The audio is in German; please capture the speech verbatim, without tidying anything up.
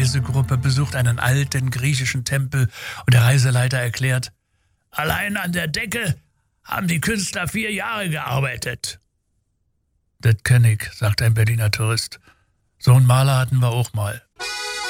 Reisegruppe besucht einen alten griechischen Tempel und der Reiseleiter erklärt: Allein an der Decke haben die Künstler vier Jahre gearbeitet. Das kenn ich, sagt ein Berliner Tourist. So einen Maler hatten wir auch mal.